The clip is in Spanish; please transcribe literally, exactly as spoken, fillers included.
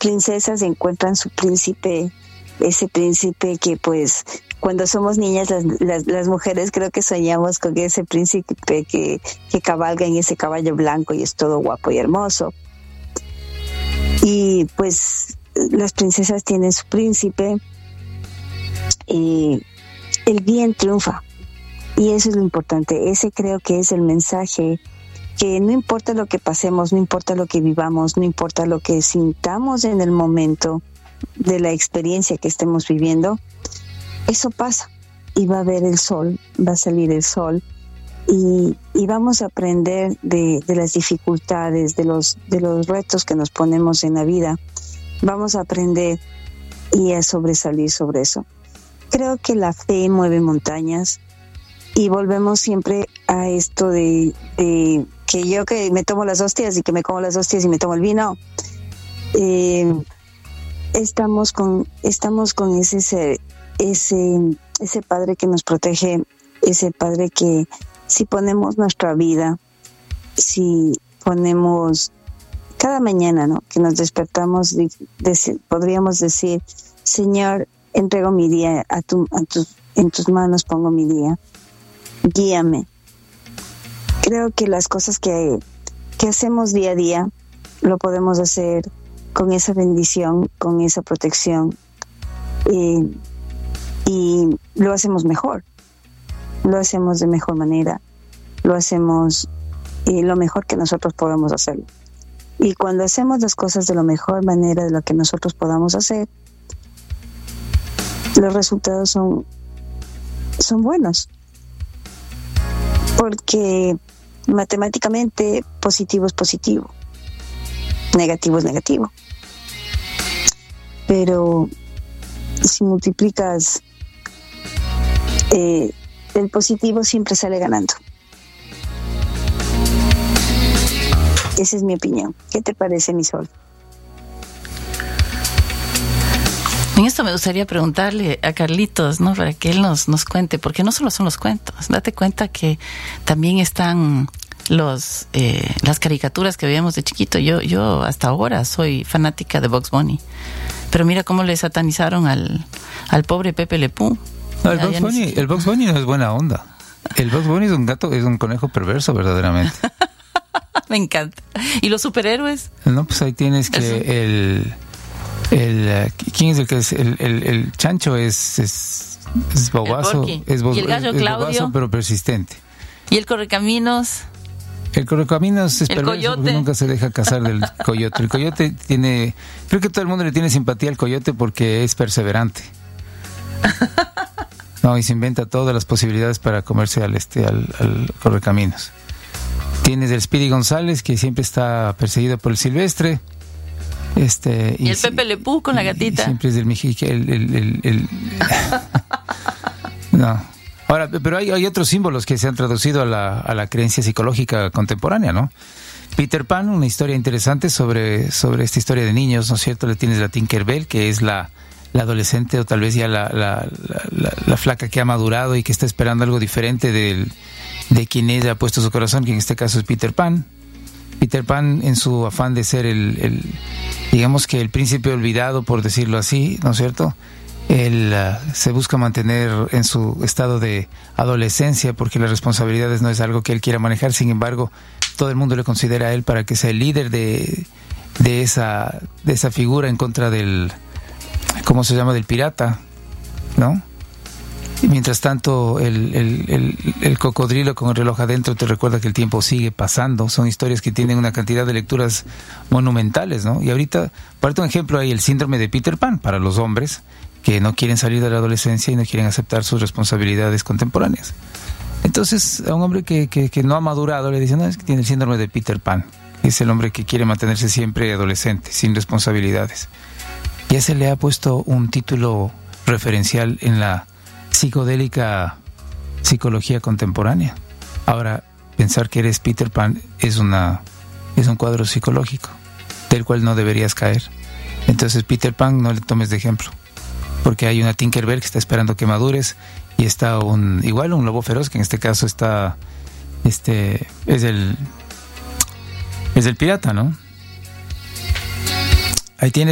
princesas encuentran su príncipe, ese príncipe que pues cuando somos niñas las, las, las mujeres creo que soñamos con ese príncipe que, que cabalga en ese caballo blanco y es todo guapo y hermoso. Y pues las princesas tienen su príncipe y el bien triunfa. Y eso es lo importante. Ese creo que es el mensaje, que no importa lo que pasemos, no importa lo que vivamos, no importa lo que sintamos en el momento de la experiencia que estemos viviendo, eso pasa y va a ver el sol, va a salir el sol y, y vamos a aprender de, de las dificultades, de los, de los retos que nos ponemos en la vida. Vamos a aprender y a sobresalir sobre eso. Creo que la fe mueve montañas y volvemos siempre a esto de, de que yo que me tomo las hostias y que me como las hostias y me tomo el vino. Eh, estamos con estamos con ese ser, ese ese Padre que nos protege, ese Padre que si ponemos nuestra vida, si ponemos cada mañana, ¿no? Que nos despertamos, de, de, podríamos decir, Señor, entrego mi día a tu, a tus, en tus manos pongo mi día, guíame. Creo que las cosas que, que hacemos día a día lo podemos hacer con esa bendición, con esa protección, eh, y lo hacemos mejor, lo hacemos de mejor manera, lo hacemos eh, lo mejor que nosotros podemos hacerlo. Y cuando hacemos las cosas de la mejor manera de lo que nosotros podamos hacer, los resultados son, son buenos. Porque matemáticamente positivo es positivo, negativo es negativo. Pero si multiplicas, eh, el positivo siempre sale ganando. Esa es mi opinión. ¿Qué te parece, mi sol? En esto me gustaría preguntarle a Carlitos, ¿no? Para que él nos, nos cuente, porque no solo son los cuentos. Date cuenta que también están los eh, las caricaturas que veíamos de chiquito. Yo yo hasta ahora soy fanática de Bugs Bunny. Pero mira cómo le satanizaron al, al pobre Pepe Le Pew. No, el, Bugs Bunny, el Bugs Bunny no es buena onda. El Bugs Bunny es un gato, es un conejo perverso, verdaderamente. Me encanta. ¿Y los superhéroes? No, pues ahí tienes que el... el ¿quién es el que es? El, el, el chancho es, es, es bobazo. Es bo, ¿Y el gallo es, Claudio? Es bobazo, pero persistente. ¿Y el correcaminos? El correcaminos es perverso coyote. Porque nunca se deja cazar del coyote. El coyote tiene... Creo que todo el mundo le tiene simpatía al coyote porque es perseverante. No, y se inventa todas las posibilidades para comerse al, este, al, al correcaminos. Tienes el Speedy González, que siempre está perseguido por el Silvestre. Este, y, y el si, Pepe Le Pew con la gatita. Siempre es del Mijique. El, el, el, el... No. Ahora, pero hay, hay otros símbolos que se han traducido a la, a la creencia psicológica contemporánea, ¿no? Peter Pan, una historia interesante sobre, sobre esta historia de niños, ¿no es cierto? Le tienes la Tinkerbell, que es la, la adolescente o tal vez ya la, la, la, la, la flaca que ha madurado y que está esperando algo diferente del, de quien ella ha puesto su corazón, que en este caso es Peter Pan. Peter Pan, en su afán de ser el, el digamos que el príncipe olvidado, por decirlo así, ¿no es cierto? Él uh, se busca mantener en su estado de adolescencia porque las responsabilidades no es algo que él quiera manejar. Sin embargo, todo el mundo le considera a él para que sea el líder de, de esa de esa figura en contra del, ¿cómo se llama? Del pirata, ¿no? Y mientras tanto, el, el, el, el cocodrilo con el reloj adentro te recuerda que el tiempo sigue pasando. Son historias que tienen una cantidad de lecturas monumentales, ¿no? Y ahorita, para un ejemplo, hay el síndrome de Peter Pan para los hombres que no quieren salir de la adolescencia y no quieren aceptar sus responsabilidades contemporáneas. Entonces, a un hombre que, que, que no ha madurado le dicen, no, es que tiene el síndrome de Peter Pan. Es el hombre que quiere mantenerse siempre adolescente, sin responsabilidades. Ya se le ha puesto un título referencial en la psicodélica psicología contemporánea. Ahora, pensar que eres Peter Pan es una es un cuadro psicológico del cual no deberías caer. Entonces, Peter Pan no le tomes de ejemplo, porque hay una Tinkerbell que está esperando que madures y está un igual un lobo feroz que en este caso está este es el es el pirata, ¿no? Ahí tienes